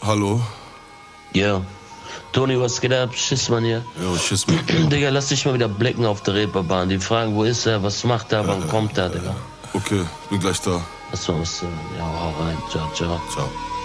Hallo? Ja. Toni, was geht ab? Schiss, Mann, hier. Ja, Schiss, Mann. Digga, lass dich mal wieder blicken auf der Reeperbahn. Die fragen, wo ist er, was macht er, wann kommt er, Digga? Okay, bin gleich da. Was soll was? Ja, hau rein. Ciao, ciao. Ciao.